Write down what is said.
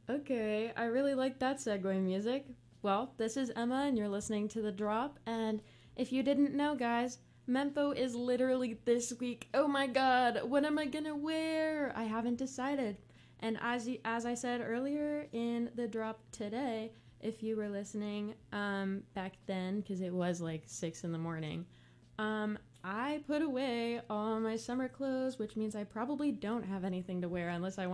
Okay, I really like that segue music. Well, this is Emma, and you're listening to The Drop. And if you didn't know, guys, Mempho is literally this week. Oh my god, what am I gonna wear? I haven't decided. And as I said earlier in The Drop today, if you were listening back then, because it was like 6 in the morning, I put away all my summer clothes, which means I probably don't have anything to wear unless I